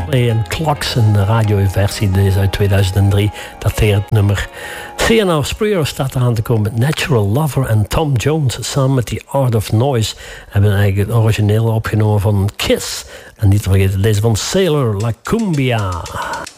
En Clocks, een radioversie, deze uit 2003, dateert nummer. CNR Spreer staat eraan te komen met Natural Lover en Tom Jones samen met The Art of Noise hebben eigenlijk het origineel opgenomen van Kiss. En niet te vergeten deze van Sailor La Cumbia.